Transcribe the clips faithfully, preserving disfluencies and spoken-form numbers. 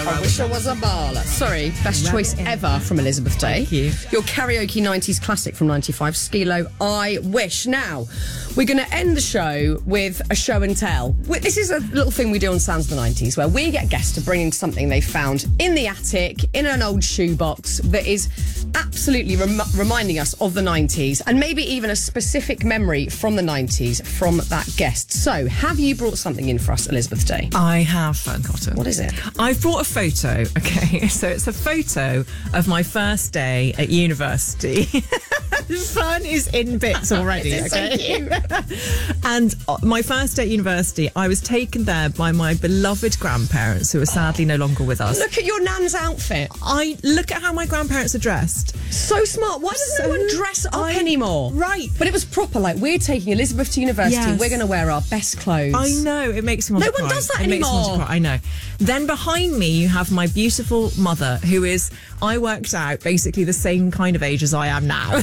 I wish I was a baller. Sorry, best choice ever from Elizabeth Day. Thank you. Your karaoke nineties classic from ninety-five, Skilo, I Wish. Now, we're going to end the show with a show and tell. This is a little thing we do on Sounds of the nineties, where we get guests to bring in something they found in the attic, in an old shoebox, that is absolutely rem- reminding us of the nineties, and maybe even a specific memory from the nineties from that guest. So, have you brought something in for us, Elizabeth Day? I have, Fern Cotton. What is it? I've brought a photo, okay? So it's a photo of my first day at university. Fern is in bits already, okay? And uh, my first day at university, I was taken there by my beloved grandparents, who are sadly no longer with us. Look at your nan's outfit. I look at how my grandparents are dressed. So smart. Why doesn't So anyone dress up I- anymore? Right. But it was proper, like, we're taking Elizabeth to university, Yes. we're going to wear our best clothes. I know, it makes me want No to cry. one does that it makes me want to anymore. cry, I know. Then behind me, you have my beautiful mother, who is, I worked out, basically the same kind of age as I am now.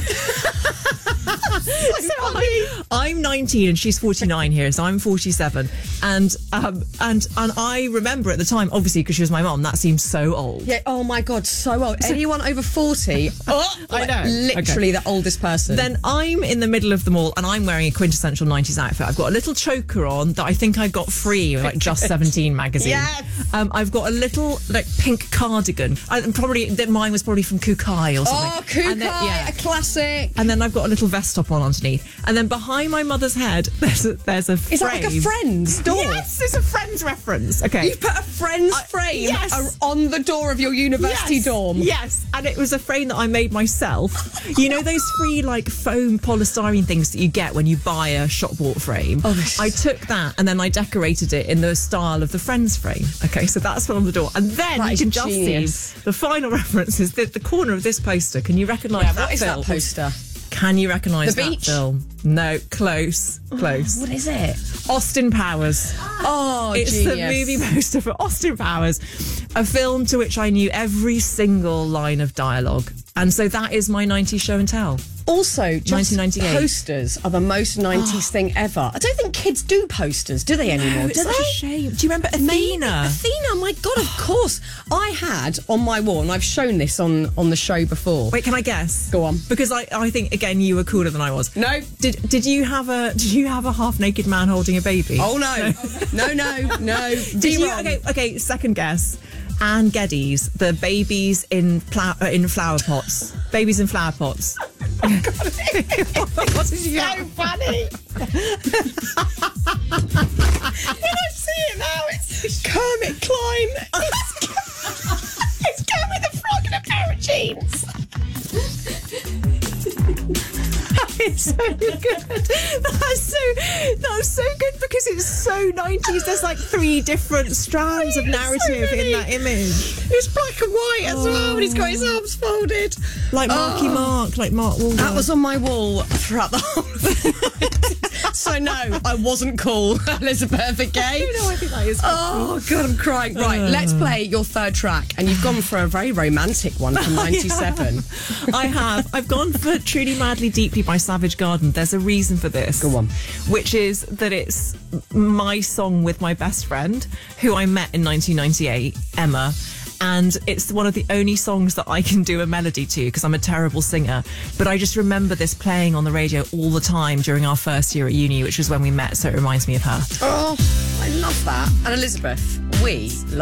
So I, I'm nineteen and she's forty-nine here, so I'm forty-seven. And um, and and I remember at the time, obviously, because she was my mum, that seems so old. Yeah, oh my God, so old. Anyone over forty, oh, I know. literally the oldest person. Then I'm in the middle of them all and I'm wearing a quintessential nineties outfit. I've got a little choker on that I think I got free with like Just seventeen magazine. Yes. Um, I've got a little like pink cardigan. I, and probably that mine was probably from Kukai or something. Oh, Kukai, And then- yeah. a classic. And then I've got a little vest top on underneath. And then behind my mother's head, there's a, there's a Is that like a frame. Friends door? Yes, it's a Friends reference. Okay. You put a Friends frame yes. a- on the door of your university Yes, dorm. Yes, and it was a frame that I made myself. You know those free like foam polystyrene things that you get when you buy a shop bought frame? Oh, this- I took that and then I decorated it in the style of the Friends frame. Okay, so that's put on the door. And then That you is can just genius. see the final reference is the, the corner of this poster. Can you recognise Yeah, that what is film? that poster? Can you recognise The that beach? film? No, close, close. What is it? Austin Powers. Oh, It's genius. the movie poster for Austin Powers, a film to which I knew every single line of dialogue. And so that is my nineties show and tell. Also, just nineteen ninety-eight. posters are the most nineties thing ever. I don't think kids do posters, do they anymore? It's do such they? a shame. Do you remember Maybe. Athena? Athena, my God, of course. I had on my wall, and I've shown this on, on the show before. Wait, can I guess? Go on. Because I, I think again you were cooler than I was. No. Did did you have a did you have a half naked man holding a baby? Oh, no. no, no, no. Did you? D-wrong. Okay, okay. Second guess. Anne Geddes, the babies in plow, uh, in flower pots. Babies in flower pots. What did you So get? funny. When I see it now, it's Kermit Klein. It's, it's Kermit the Frog in a pair of jeans. It's so good. That's so that's so good because it's so nineties. There's like three different strands of narrative in that image. It's black and white as well, and he's got his arms folded. Like Marky Mark, like Mark Wahlberg. That was on my wall throughout the whole thing. So no, I wasn't cool, Elizabeth, okay? No, I think that is. Oh, God, I'm crying. Right, Uh. let's play your third track. And you've gone for a very romantic one from ninety-seven. I have. I've gone for Truly Madly Deeply by Savage Garden. There's a reason for this. Go on. Which is that it's my song with my best friend, who I met in nineteen ninety-eight, Emma. And it's one of the only songs that I can do a melody to because I'm a terrible singer. But I just remember this playing on the radio all the time during our first year at uni, which was when we met. So it reminds me of her. Oh, I love that. And Elizabeth, we love